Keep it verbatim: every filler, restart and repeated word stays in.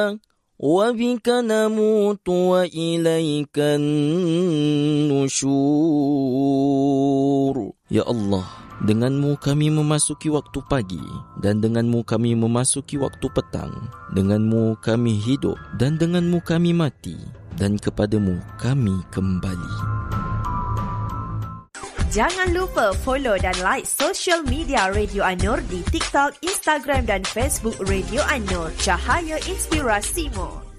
وبك نموت وإليك النشور. Ya Allah, denganmu kami memasuki waktu pagi dan denganmu kami memasuki waktu petang. Denganmu kami hidup dan denganmu kami mati, dan kepadamu kami kembali. Jangan lupa follow dan like social media Radio An-Nur di TikTok, Instagram dan Facebook Radio An-Nur. Cahaya Inspirasimu.